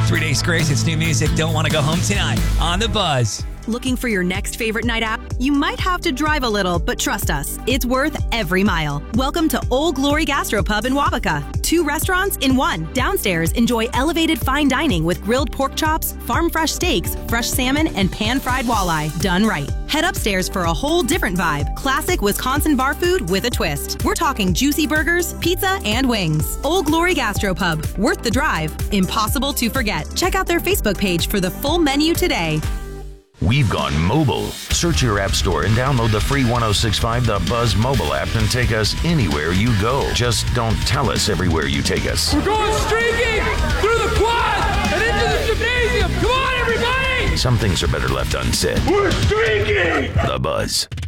3 Days Grace, it's new music. Don't want to go home tonight on The Buzz. Looking for your next favorite night out? You might have to drive a little, but trust us, it's worth every mile. Welcome to Old Glory Gastropub in Wabaka. 2 restaurants in one. Downstairs, enjoy elevated fine dining with grilled pork chops, farm-fresh steaks, fresh salmon, and pan-fried walleye. Done right. Head upstairs for a whole different vibe. Classic Wisconsin bar food with a twist. We're talking juicy burgers, pizza, and wings. Old Glory Gastropub. Worth the drive. Impossible to forget. Check out their Facebook page for the full menu today. We've gone mobile. Search your app store and download the free 106.5 The Buzz mobile app and take us anywhere you go. Just don't tell us everywhere you take us. We're going streaking through the quad and into the gymnasium. Come on, everybody! Some things are better left unsaid. We're streaking! The Buzz.